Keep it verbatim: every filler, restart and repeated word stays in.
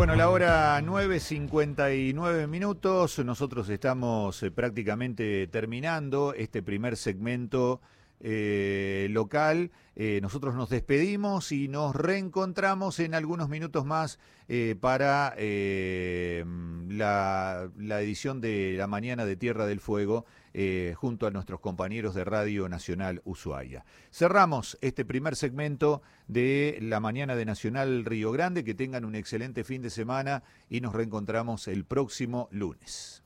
Bueno, la hora nueve cincuenta y nueve minutos, nosotros estamos eh, prácticamente terminando este primer segmento eh, local. Eh, nosotros nos despedimos y nos reencontramos en algunos minutos más eh, para eh, la, la edición de la mañana de Tierra del Fuego eh, junto a nuestros compañeros de Radio Nacional Ushuaia. Cerramos este primer segmento de la mañana de Nacional Río Grande. Que tengan un excelente fin de semana y nos reencontramos el próximo lunes.